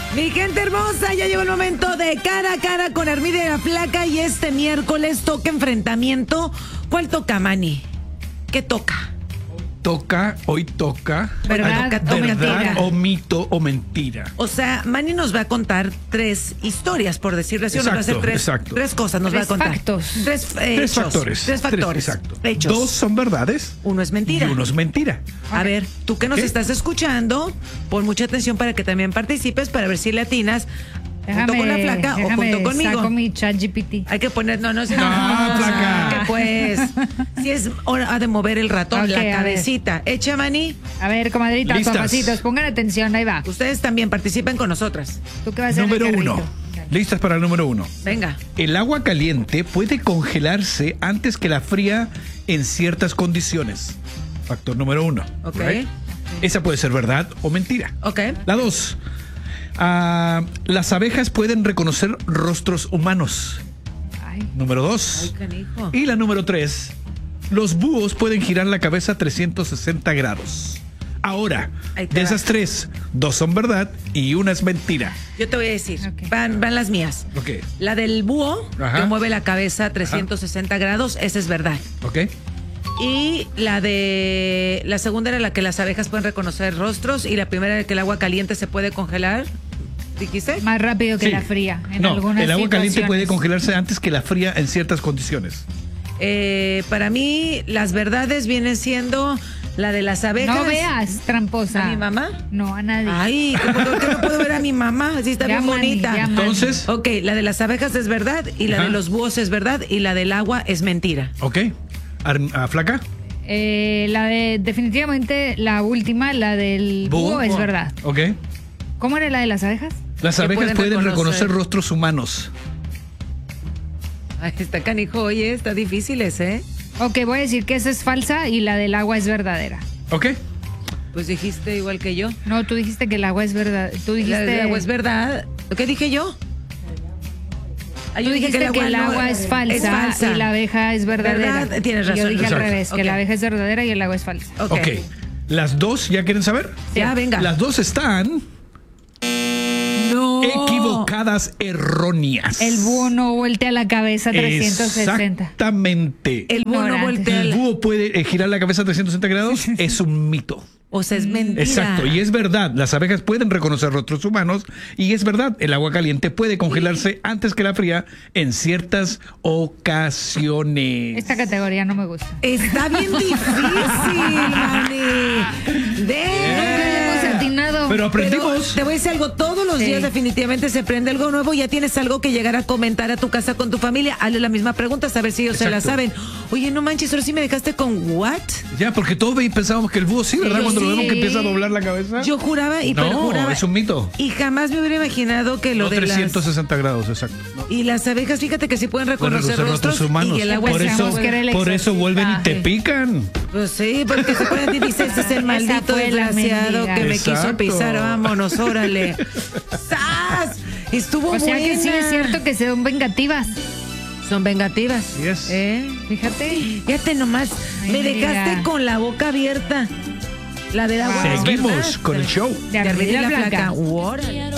Mi gente hermosa, ya llegó el momento de cara a cara con Armida y la Flaca y este miércoles toca enfrentamiento. ¿Cuál toca, Manny? ¿Qué toca? Hoy toca ¿Verdad o mentira? o mito o mentira. O sea, Manny nos va a contar 3 historias, por decirlo así. Nos va a hacer tres cosas, nos va a contar. Factos. Tres factores. Tres factores. Exacto. Hechos. 2 son verdades. 1 es mentira. Y 1 es mentira. A ver, tú que nos ¿Qué? estás escuchando, pon mucha atención para que también participes, para ver si le atinas junto con la Flaca o junto conmigo. Saco mi ChatGPT. Hay que poner, no, Flaca. que pues, si es hora de mover el ratón, Ok, la a cabecita. Echa, Manny. A ver, comadritas, Listas. papacitos, pongan atención, ahí va. Ustedes también participen con nosotras. ¿Tú qué vas a hacer? Número en el 1. carrito? Listas para el número 1. Venga. El agua caliente puede congelarse antes que la fría en ciertas condiciones. Factor número 1. Ok. Right? Esa puede ser verdad o mentira. Ok. La 2. Las abejas pueden reconocer rostros humanos. Ay, Número Ay, 2. canijo. Y la número 3. Los búhos pueden girar la cabeza 360 grados. Ahora, Ahí te de va. esas 3, 2 son verdad y 1 es mentira. Yo te voy a decir, Ok. van las mías. Ok. La del búho, Ajá. que mueve la cabeza 360 grados, esa es verdad. ¿Ok? Y la segunda era la que las abejas pueden reconocer rostros y la primera era que el agua caliente se puede congelar. ¿Dijiste? más rápido que Sí. la fría. En No, algunas el agua caliente puede situaciones. congelarse antes que la fría en ciertas condiciones. Para mí, las verdades vienen siendo la de las abejas. No veas, tramposa. ¿A mi mamá? No, a nadie. Ay, ¿por qué no puedo ver a mi mamá? Así está Ya, bien Manny, bonita. ya, Manny. Entonces, Ok, la de las abejas es verdad y la Ajá. de los búhos es verdad y la del agua es mentira. ¿ok? ¿Flaca? Definitivamente la última, la del búho, es verdad. ¿Ok? ¿Cómo era la de las abejas? Las Que abejas pueden pueden reconocer. reconocer rostros humanos. Ay, está canijo, oye, está difícil ese, ¿eh? Ok, voy a decir que esa es falsa y la del agua es verdadera. ¿Ok? Pues dijiste igual que yo. No, tú dijiste que el agua es verdad. Tú La dijiste del agua es verdad. ¿Qué dije yo? Ah, Tú yo dije dijiste que el no, agua es falsa, y la abeja es verdadera. ¿Verdad? Tienes Y yo razón. dije Exacto. al revés, que Ok. la abeja es verdadera y el agua es falsa. Ok. ¿Las 2 ya quieren saber? Ya, venga. Las 2 están No. equivocadas, erróneas. El búho no voltea la cabeza 360. Exactamente. El búho no Ignorante. voltea. ¿El búho puede girar la cabeza 360 grados? Es un mito. O sea, es mentira. Exacto, y es verdad, las abejas pueden reconocer rostros humanos y es verdad, el agua caliente puede congelarse antes que la fría en ciertas ocasiones. Esta categoría no me gusta. Está bien difícil, Manny. Hemos atinado. Pero aprendimos. Pero te voy a decir algo, todos los Sí. días definitivamente se aprende algo nuevo, ya tienes algo que llegar a comentar a tu casa con tu familia, hazle la misma pregunta, a ver si ellos se la Exacto. saben. Oye, no manches, ahora sí me dejaste con what? Ya, porque todos pensábamos que el búho sí, ¿verdad? Sí, Cuando lo vemos que sí. empieza a doblar la cabeza. Yo juraba y No, perjuraba. es un mito. Y jamás me hubiera imaginado que lo No de 360 grados, exacto. No. y las abejas, fíjate que sí pueden Pueden reconocer reconocer rostros humanos. y el agua por se eso, Pensamos que era el por eso vuelven y te exorcista. pican. Pues sí, porque se pueden decir, dice, ese es el Esa maldito fue la desgraciado mendiga. que me quiso Exacto. pisar, vámonos, órale. ¡Sas! Estuvo O sea que sí buena. es cierto que son vengativas. Son vengativas. Yes. Fíjate. Fíjate nomás, Ay, me mira. dejaste con la boca abierta. La del agua es Seguimos verdad. con el show. De Armida y la Flaca. Órale.